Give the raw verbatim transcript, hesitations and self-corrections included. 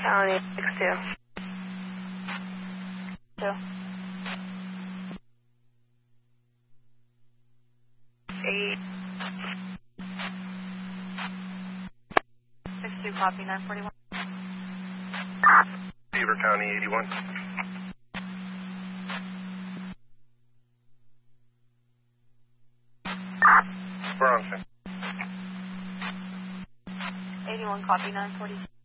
County six two. Two. Eight. Six two, copy nine forty one. Beaver County eighty one. We're on sir. Eighty one, copy nine forty.